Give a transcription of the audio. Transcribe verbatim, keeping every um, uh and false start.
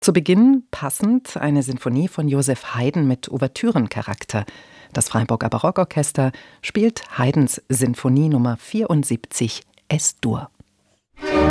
Zu Beginn passend eine Sinfonie von Joseph Haydn mit Ouvertürencharakter. Das Freiburger Barockorchester spielt Haydns Sinfonie Nummer vierundsiebzig Es-Dur.